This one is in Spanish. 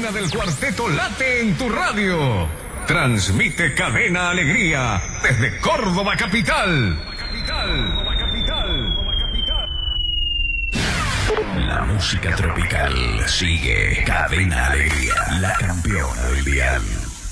cabina del Cuarteto late en tu radio. Transmite Cadena Alegría desde Córdoba capital. La música tropical sigue. Cadena Alegría, la campeona del dial.